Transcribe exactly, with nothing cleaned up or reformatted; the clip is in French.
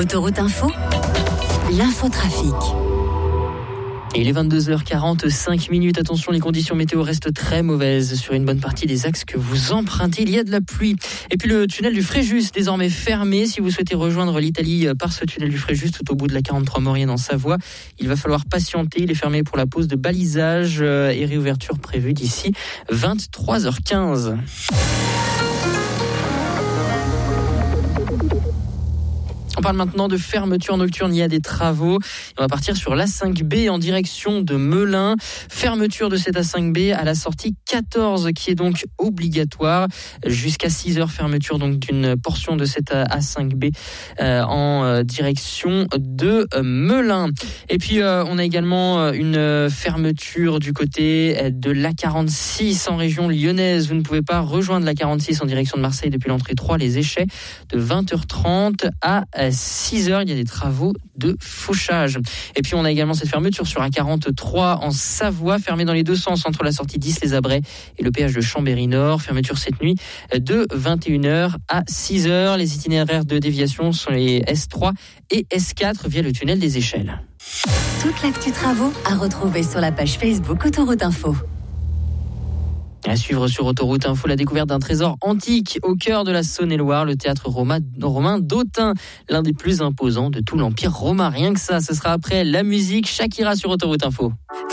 Autoroute Info, l'infotrafic. Et il est vingt-deux heures quarante-cinq minutes. Attention, les conditions météo restent très mauvaises sur une bonne partie des axes que vous empruntez. Il y a de la pluie. Et puis le tunnel du Fréjus, désormais fermé. Si vous souhaitez rejoindre l'Italie par ce tunnel du Fréjus, tout au bout de la quarante-trois Maurienne en Savoie, il va falloir patienter. Il est fermé pour la pause de balisage et réouverture prévue d'ici vingt-trois heures quinze. On parle maintenant de fermeture nocturne, il y a des travaux. On va partir sur l'A cinq B en direction de Melun. Fermeture de cette A cinq B à la sortie quatorze qui est donc obligatoire. Jusqu'à six heures, fermeture donc d'une portion de cette A cinq B euh, en direction de Melun. Et puis euh, on a également une fermeture du côté de l'A quarante-six en région lyonnaise. Vous ne pouvez pas rejoindre l'A quarante-six en direction de Marseille depuis l'entrée trois, les Échets, de vingt heures trente à six heures, il y a des travaux de fauchage. Et puis on a également cette fermeture sur A quarante-trois en Savoie, fermée dans les deux sens entre la sortie dix les Abrets et le péage de Chambéry-Nord. Fermeture cette nuit de vingt et une heures à six heures. Les itinéraires de déviation sont les S trois et S quatre via le tunnel des Échelles. Toute l'actu travaux à retrouver sur la page Facebook Autoroute Info. À suivre sur Autoroute Info, la découverte d'un trésor antique au cœur de la Saône-et-Loire, le théâtre Roma, romain d'Autun, l'un des plus imposants de tout l'Empire romain. Rien que ça, ce sera après la musique Shakira sur Autoroute Info.